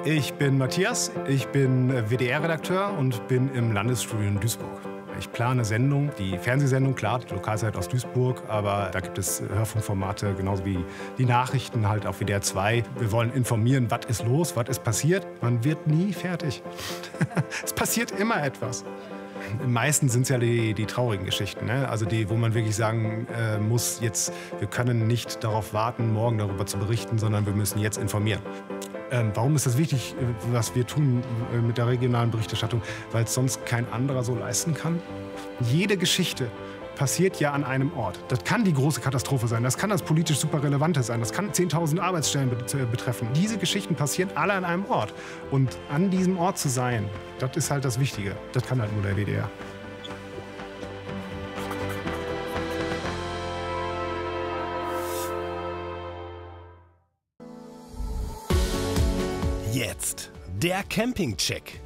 Ich bin Matthias, ich bin WDR-Redakteur und bin im Landesstudio in Duisburg. Ich plane Sendungen, die Fernsehsendung, klar, die Lokalzeit aus Duisburg, aber da gibt es Hörfunkformate, genauso wie die Nachrichten halt auf WDR 2. Wir wollen informieren, was ist los, was ist passiert. Man wird nie fertig. Es passiert immer etwas. Am meisten sind es ja die traurigen Geschichten, ne? Also die, wo man wirklich sagen muss, jetzt, wir können nicht darauf warten, morgen darüber zu berichten, sondern wir müssen jetzt informieren. Warum ist das wichtig, was wir tun mit der regionalen Berichterstattung? Weil es sonst kein anderer so leisten kann. Jede Geschichte passiert ja an einem Ort. Das kann die große Katastrophe sein, das kann das politisch super Relevante sein, das kann 10.000 Arbeitsstellen betreffen. Diese Geschichten passieren alle an einem Ort. Und an diesem Ort zu sein, das ist halt das Wichtige. Das kann halt nur der WDR. Jetzt der Campingcheck.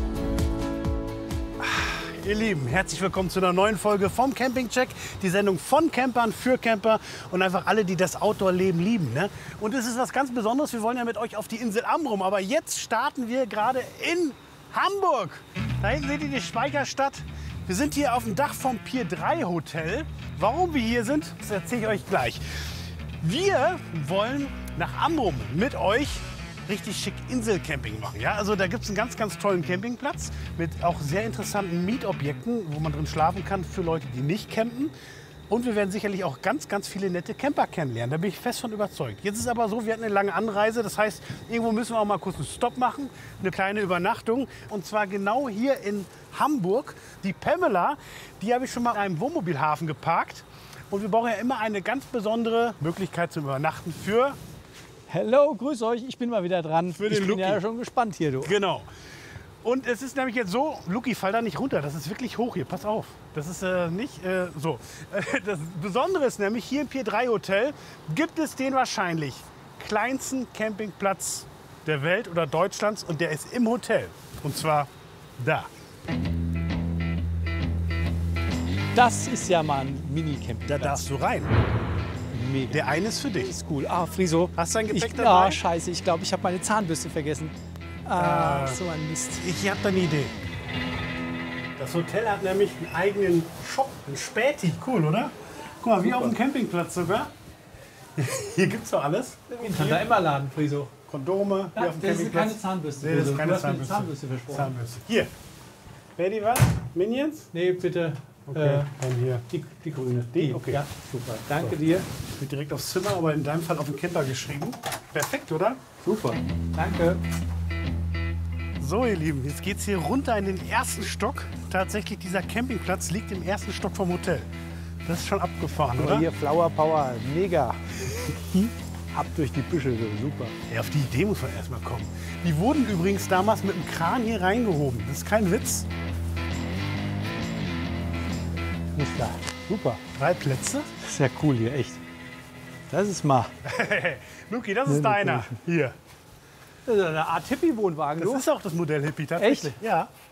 Ihr Lieben, herzlich willkommen zu einer neuen Folge vom Campingcheck. Die Sendung von Campern für Camper und einfach alle, die das Outdoor-Leben lieben. Ne? Und es ist was ganz Besonderes. Wir wollen ja mit euch auf die Insel Amrum. Aber jetzt starten wir gerade in Hamburg. Da hinten seht ihr die Speicherstadt. Wir sind hier auf dem Dach vom Pier 3 Hotel. Warum wir hier sind, das erzähle ich euch gleich. Wir wollen nach Amrum mit euch richtig schick Inselcamping machen. Ja? Also da gibt es einen ganz, ganz tollen Campingplatz mit auch sehr interessanten Mietobjekten, wo man drin schlafen kann für Leute, die nicht campen. Und wir werden sicherlich auch ganz, ganz viele nette Camper kennenlernen. Da bin ich fest von überzeugt. Jetzt ist aber so, wir hatten eine lange Anreise. Das heißt, irgendwo müssen wir auch mal kurz einen Stopp machen, eine kleine Übernachtung. Und zwar genau hier in Hamburg. Die Pamela, die habe ich schon mal in einem Wohnmobilhafen geparkt. Und wir brauchen ja immer eine ganz besondere Möglichkeit zum Übernachten für... Hallo, grüß euch, ich bin mal wieder dran. Für den ich bin Luki. ja schon gespannt hier, du. Genau. Und es ist nämlich jetzt so, Luki, fall da nicht runter, das ist wirklich hoch hier, pass auf. Das ist nicht so. Das Besondere ist nämlich, hier im Pier 3 Hotel gibt es den wahrscheinlich kleinsten Campingplatz der Welt oder Deutschlands und der ist im Hotel. Und zwar da. Das ist ja mal ein Mini-Campingplatz. Da darfst du rein. Mega. Der eine ist für dich. Ist cool. Ah, Friso. Hast du dein Gepäck ich, dabei? Ah, scheiße, ich glaube, ich habe meine Zahnbürste vergessen. Ah, so ein Mist. Ich habe da eine Idee. Das Hotel hat nämlich einen eigenen Shop, einen Späti. Cool, oder? Guck mal, wie auf dem Campingplatz sogar. Hier gibt's doch alles. Ich kann da immer laden, Friso. Kondome, hier Ja, auf dem das ist Campingplatz. keine Zahnbürste. Nee, das ist Friso. keine Du hast mir eine Zahnbürste. Zahnbürste versprochen. Zahnbürste. Hier. Ready was? Minions? Nee, bitte. Okay, dann hier. Die grüne. Die? Okay. Ja, super. Danke dir. Wird direkt aufs Zimmer, aber in deinem Fall auf den Camper geschrieben. Perfekt, oder? Super. Danke. So, ihr Lieben, jetzt geht's hier runter in den ersten Stock. Tatsächlich, dieser Campingplatz liegt im ersten Stock vom Hotel. Das ist schon abgefahren, oder? Hier Flower Power, mega. Ab durch die Büsche, so super. Ja, auf die Idee muss man erstmal kommen. Die wurden übrigens damals mit dem Kran hier reingehoben. Das ist kein Witz. Nicht klar. Super. 3 Plätze. Das ist ja cool hier, echt. Das ist mal. Luki, das ist deiner. Hier. Das ist eine Art Hippie-Wohnwagen, Das du. ist auch das Modell Hippie tatsächlich. Echt? Ja.